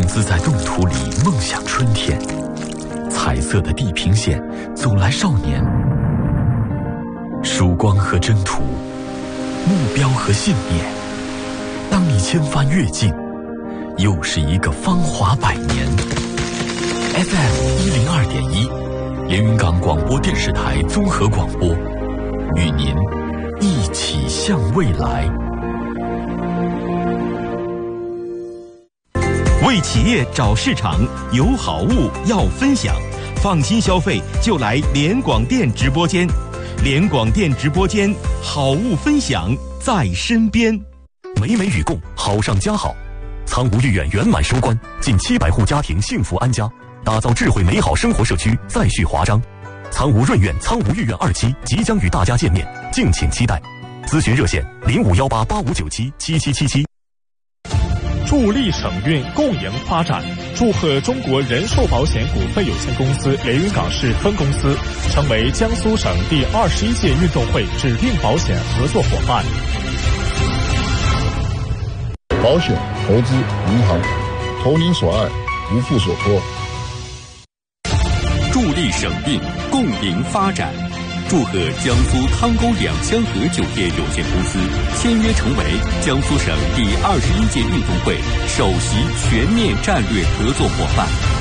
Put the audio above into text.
自在冻土里梦想春天，彩色的地平线走来少年，曙光和征途，目标和信念。当你千帆越尽，又是一个芳华百年。FM 102.1，连云港广播电视台综合广播，与您一起向未来。 为企业找市场，有好物要分享，放心消费就来联广电直播间。联广电直播间，好物分享在身边。 美美与共，好上加好。苍梧御苑圆满收官，近700户家庭幸福安家，打造智慧美好生活社区再续华章。苍梧润苑、苍梧御苑2期即将与大家见面，敬请期待。咨询热线051885977777。 助力省运共赢发展，祝贺中国人寿保险股份有限公司连云港市分公司成为江苏省第21届运动会指定保险合作伙伴。 保险、投资、银行，投您所爱，无负所托。 助力省运共赢发展，祝贺江苏康沟两江河酒店有限公司签约成为江苏省第21届运动会首席全面战略合作伙伴。